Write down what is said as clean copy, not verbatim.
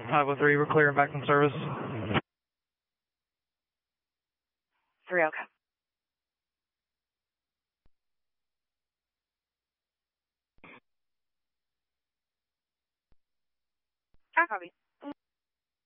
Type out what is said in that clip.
503, we're clear and back in service. 3, okay. I copy.